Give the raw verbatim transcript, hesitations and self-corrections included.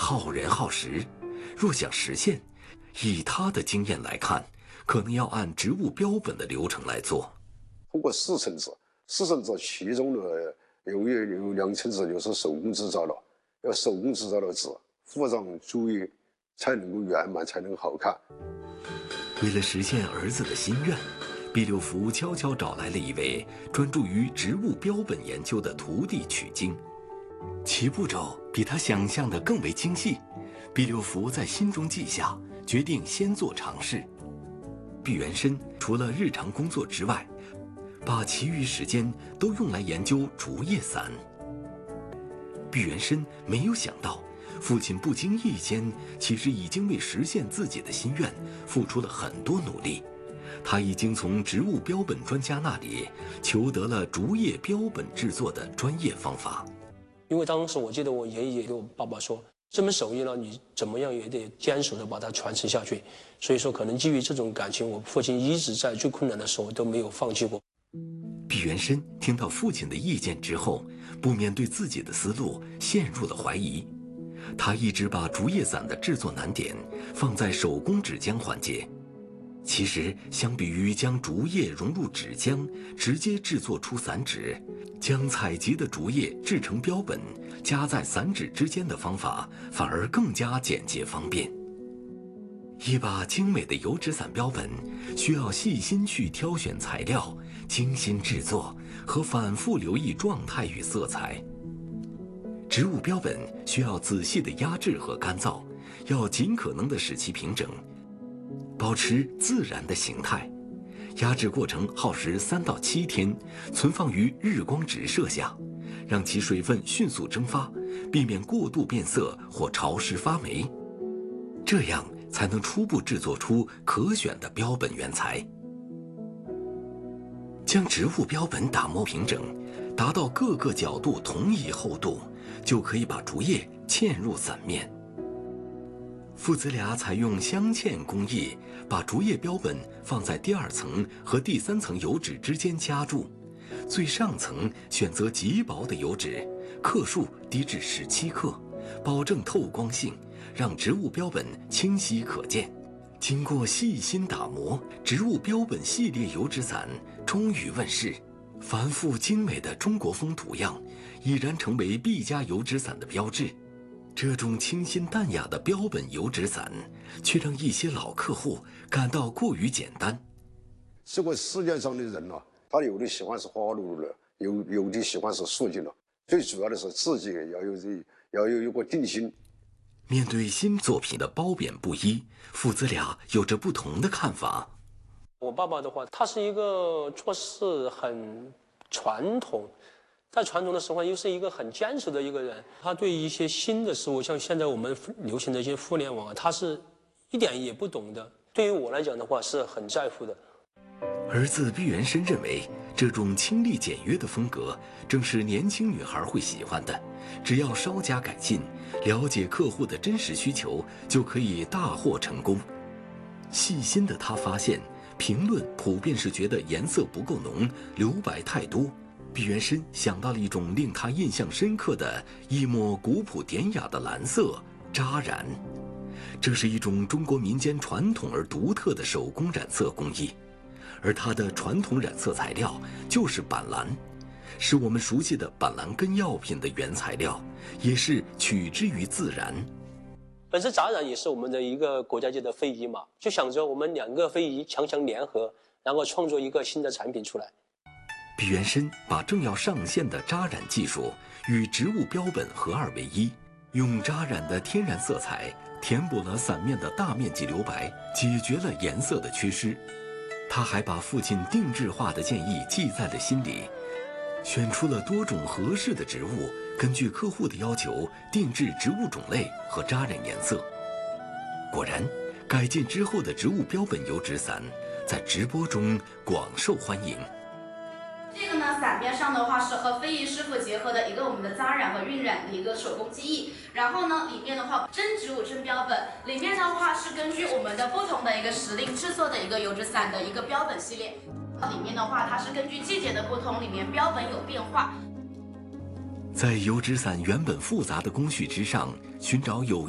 耗人耗时，若想实现，以他的经验来看，可能要按植物标本的流程来做。 通过四层制，四层制其中的有有两层制就是手工制造了，要手工制造的纸附上竹叶，才能够圆满，才能好看。 为了实现儿子的心愿，毕六福悄悄找来了一位专注于植物标本研究的徒弟取经。其步骤比他想象的更为精细，毕六福在心中记下，决定先做尝试。毕元申除了日常工作之外，把其余时间都用来研究竹叶伞。毕元申没有想到，父亲不经意间其实已经为实现自己的心愿付出了很多努力。他已经从植物标本专家那里求得了竹叶标本制作的专业方法。 因为当时我记得我爷爷给我爸爸说，这门手艺呢，你怎么样也得坚守的把它传承下去。所以说，可能基于这种感情，我父亲一直在最困难的时候都没有放弃过。 毕元申听到父亲的意见之后，不免对自己的思路陷入了怀疑。他一直把竹叶伞的制作难点放在手工纸浆环节。其实，相比于将竹叶融入纸浆，直接制作出伞纸，将采集的竹叶制成标本，夹在伞纸之间的方法，反而更加简洁方便。一把精美的油纸伞标本，需要细心去挑选材料，精心制作和反复留意状态与色彩。植物标本需要仔细的压制和干燥，要尽可能的使其平整，保持自然的形态。压制过程耗时三到七天，存放于日光直射下，让其水分迅速蒸发，避免过度变色或潮湿发霉，这样才能初步制作出可选的标本原材。将植物标本打磨平整，达到各个角度同一厚度，就可以把竹叶嵌入伞面。父子俩采用镶嵌工艺，把竹叶标本放在第二层和第三层油纸之间夹住，最上层选择极薄的油纸，克数低至十七克，保证透光性，让植物标本清晰可见。经过细心打磨，植物标本系列油纸伞终于问世。繁复精美的中国风图样，已然成为毕家油纸伞的标志。这种清新淡雅的标本油纸伞，却让一些老客户感到过于简单。 这个世界上的人呢、啊，他有的喜欢是花花绿绿的，有有的喜欢是素净的。最主要的是自己要有这要有一个定心。 面对新作品的褒贬不一，父子俩有着不同的看法。 我爸爸的话，他是一个做事很传统。在传统的时候，又是一个很坚持的一个人。他对一些新的事物，像现在我们流行的一些互联网，他是一点也不懂的。对于我来讲的话，是很在乎的。 儿子毕元申认为，这种清丽简约的风格，正是年轻女孩会喜欢的。只要稍加改进，了解客户的真实需求，就可以大获成功。细心的他发现，评论普遍是觉得颜色不够浓，留白太多。毕元申想到了一种令他印象深刻的一抹古朴典雅的蓝色扎染，这是一种中国民间传统而独特的手工染色工艺，而它的传统染色材料就是板蓝，是我们熟悉的板蓝根药品的原材料，也是取之于自然。 本身扎染也是我们的一个国家级的非遗嘛，就想着我们两个非遗强强联合，然后创作一个新的产品出来。 毕元申把正要上线的扎染技术与植物标本合二为一，用扎染的天然色彩填补了伞面的大面积留白，解决了颜色的缺失。他还把父亲定制化的建议记在了心里，选出了多种合适的植物，根据客户的要求定制植物种类和扎染颜色。果然，改进之后的植物标本油纸伞在直播中广受欢迎。 这个呢，伞边上的话是和非遗师傅结合的一个我们的扎染和晕染的一个手工技艺。然后呢，里面的话真植物真标本，里面的话是根据我们的不同的一个时令制作的一个油纸伞的一个标本系列。里面的话，它是根据季节的不同，里面标本有变化。 在油纸伞原本复杂的工序之上，寻找有